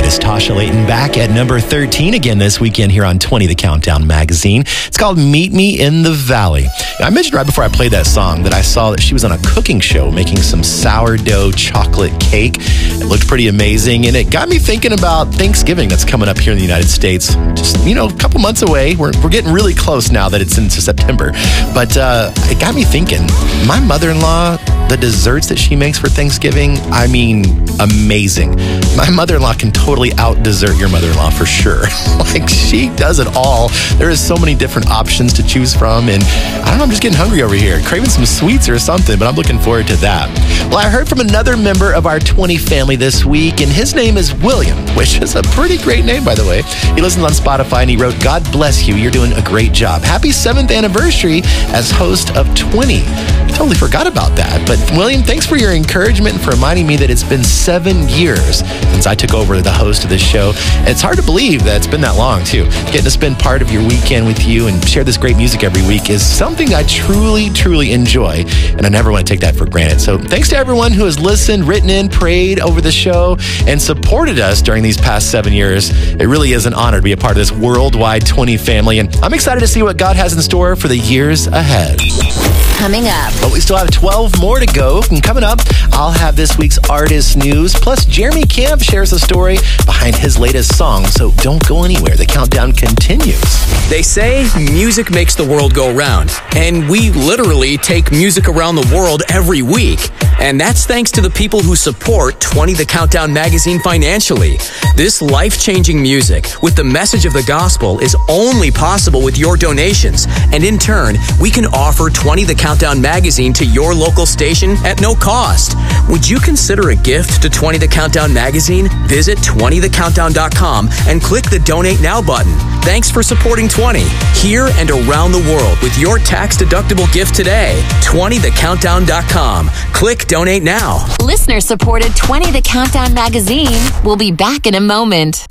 artist Tasha Layton back at number 13 again this weekend here on 20 The Countdown magazine. It's called Meet Me in the Valley. I mentioned right before I played that song that I saw that she was on a cooking show making some sourdough chocolate cake. It looked pretty amazing, and it got me thinking about Thanksgiving that's coming up here in the United States. Just, a couple months away. We're getting really close now that it's into September. But it got me thinking, my mother-in-law, the desserts that she makes for Thanksgiving, I mean, amazing. My mother-in-law can totally out-dessert your mother-in-law for sure. Like, she does it all. There is so many different options to choose from, and I don't know, I'm just getting hungry over here, craving some sweets or something, but I'm looking forward to that. Well, I heard from another member of our 20 family this week, and his name is William, which is a pretty great name, by the way. He listens on Spotify, and he wrote, "God bless you. You're doing a great job. Happy 7th anniversary as host of 20. I totally forgot about that. But William, thanks for your encouragement and for reminding me that it's been 7 years since I took over the host of this show. And it's hard to believe that it's been that long, too. Getting to spend part of your weekend with you and share this great music every week is something I truly, truly enjoy, and I never want to take that for granted. So thanks to everyone who has listened, written in, prayed over the show, and supported us during these past 7 years. It really is an honor to be a part of this worldwide 20 family, and I'm excited to see what God has in store for the years ahead. Coming up. But we still have 12 more to go. And coming up, I'll have this week's artist news. Plus, Jeremy Camp shares the story behind his latest song. So don't go anywhere. The countdown continues. They say music makes the world go round. And we literally take music around the world every week. And that's thanks to the people who support 20 The Countdown magazine financially. This life-changing music with the message of the gospel is only possible with your donations. And in turn, we can offer 20 The Countdown magazine to your local station at no cost. Would you consider a gift to 20 The Countdown magazine? Visit 20thecountdown.com and click the Donate Now button. Thanks for supporting 20 here and around the world with your tax-deductible gift today. 20thecountdown.com. Click Donate Now. Listener-supported 20 The Countdown magazine will be back in a moment.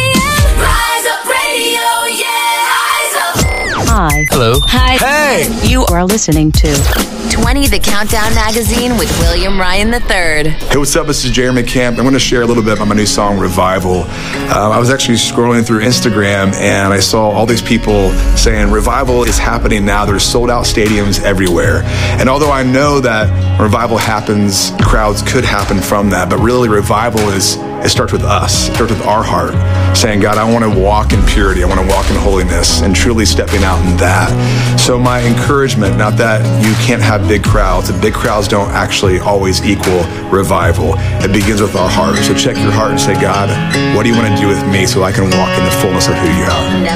Rise Up Radio, yeah. Rise Up. Hi. Hello. Hi. Hey! You are listening to 20 The Countdown magazine with William Ryan III. Hey, what's up? This is Jeremy Camp. I'm going to share a little bit about my new song, Revival. I was actually scrolling through Instagram, and I saw all these people saying, revival is happening now. There's sold-out stadiums everywhere. And although I know that revival happens, crowds could happen from that, but really revival it starts with us. It starts with our heart, saying, God, I want to walk in purity. I want to walk in holiness, and truly stepping out in that. So my encouragement, not that you can't have big crowds. The big crowds don't actually always equal revival. It begins with our heart. So check your heart and say, God, what do you want to do with me so I can walk in the fullness of who you are?